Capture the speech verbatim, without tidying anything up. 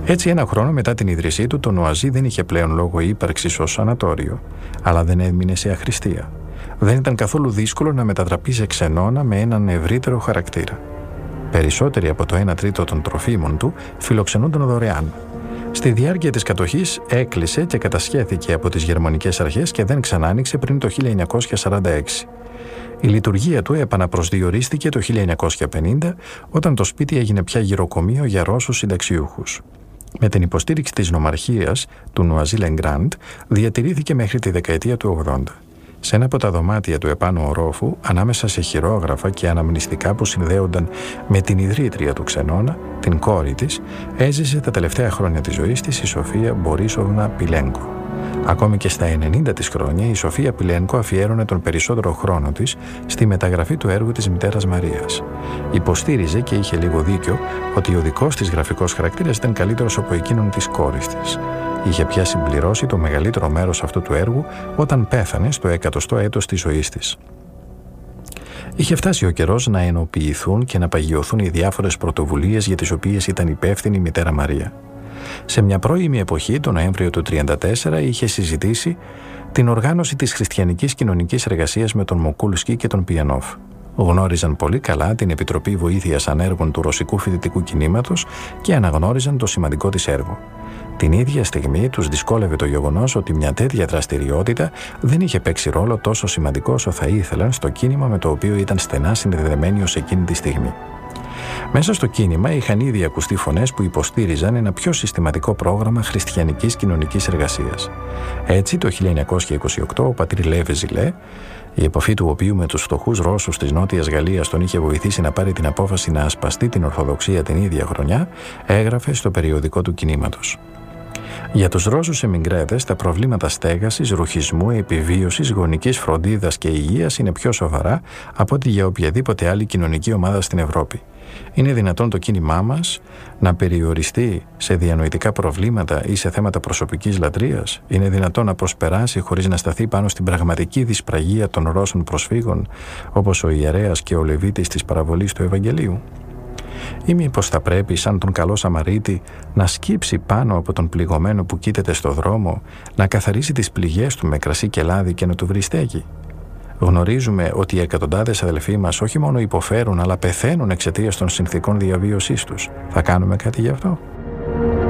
Έτσι, ένα χρόνο μετά την ίδρυσή του, το Νουαζί δεν είχε πλέον λόγο ύπαρξης ως σανατόριο, αλλά δεν έμεινε σε αχρηστία. Δεν ήταν καθόλου δύσκολο να μετατραπεί σε ξενώνα με έναν ευρύτερο χαρακτήρα. Περισσότεροι από το ένα τρίτο των τροφίμων του φιλοξενούνταν δωρεάν. Στη διάρκεια της κατοχής έκλεισε και κατασχέθηκε από τις γερμανικές αρχές και δεν ξανά άνοιξε πριν το χίλια εννιακόσια σαράντα έξι. Η λειτουργία του επαναπροσδιορίστηκε το χίλια εννιακόσια πενήντα, όταν το σπίτι έγινε πια γυροκομείο για Ρώσους συνταξιούχους. Με την υποστήριξη της νομαρχίας του Νουαζί-Λεγκράντ διατηρήθηκε μέχρι τη δεκαετία του ογδόντα. Σε ένα από τα δωμάτια του επάνω ορόφου, ανάμεσα σε χειρόγραφα και αναμνηστικά που συνδέονταν με την ιδρύτρια του ξενώνα, την κόρη της, έζησε τα τελευταία χρόνια της ζωής της η Σοφία Μπορίσοβνα Πιλένκο. Ακόμη και στα ενενήντα της χρόνια, η Σοφία Πιλένκο αφιέρωνε τον περισσότερο χρόνο της στη μεταγραφή του έργου της μητέρας Μαρίας. Υποστήριζε, και είχε λίγο δίκιο, ότι ο δικός της γραφικός χαρακτήρας ήταν καλύτερος από εκείνον της κόρης της. Είχε πια συμπληρώσει το μεγαλύτερο μέρος αυτού του έργου όταν πέθανε στο εκατοστό έτος της ζωής της. Είχε φτάσει ο καιρός να ενοποιηθούν και να παγιωθούν οι διάφορες πρωτοβουλίες για τις οποίες ήταν υπεύθυνη η μητέρα Μαρία. Σε μια πρώιμη εποχή, τον Νοέμβριο του χίλια εννιακόσια τριάντα τέσσερα, είχε συζητήσει την οργάνωση της χριστιανικής κοινωνικής εργασίας με τον Μοκούλσκι και τον Πιανόφ. Γνώριζαν πολύ καλά την Επιτροπή Βοήθειας Ανέργων του Ρωσικού Φοιτητικού Κινήματος και αναγνώριζαν το σημαντικό της έργο. Την ίδια στιγμή τους δυσκόλευε το γεγονός ότι μια τέτοια δραστηριότητα δεν είχε παίξει ρόλο τόσο σημαντικό όσο θα ήθελαν στο κίνημα με το οποίο ήταν στενά συνδεδεμένοι ως εκείνη τη στιγμή. Μέσα στο κίνημα είχαν ήδη ακουστεί φωνές που υποστήριζαν ένα πιο συστηματικό πρόγραμμα χριστιανικής κοινωνικής εργασίας. Έτσι, το χίλια εννιακόσια είκοσι οκτώ, ο πατήρ Λέβ Ζιλέ, η επαφή του οποίου με τους φτωχούς Ρώσους της Νότιας Γαλλίας τον είχε βοηθήσει να πάρει την απόφαση να ασπαστεί την Ορθοδοξία την ίδια χρονιά, έγραφε στο περιοδικό του κινήματος. Για τους Ρώσους εμιγκρέδες, τα προβλήματα στέγασης, ρουχισμού, επιβίωσης, γονικής φροντίδας και υγείας είναι πιο σοβαρά από ότι για οποιαδήποτε άλλη κοινωνική ομάδα στην Ευρώπη. Είναι δυνατόν το κίνημά μας να περιοριστεί σε διανοητικά προβλήματα ή σε θέματα προσωπικής λατρείας? Είναι δυνατόν να προσπεράσει χωρίς να σταθεί πάνω στην πραγματική δυσπραγία των Ρώσων προσφύγων, όπως ο ιερέας και ο Λεβίτης της παραβολής του Ευαγγελίου? Ή μήπως θα πρέπει, σαν τον καλό Σαμαρίτη, να σκύψει πάνω από τον πληγωμένο που κοίταται στο δρόμο, να καθαρίσει τις πληγές του με κρασί και λάδι και να του βρει στέγη? Γνωρίζουμε ότι οι εκατοντάδες αδελφοί μας όχι μόνο υποφέρουν, αλλά πεθαίνουν εξαιτίας των συνθήκων διαβίωσής τους. Θα κάνουμε κάτι γι' αυτό?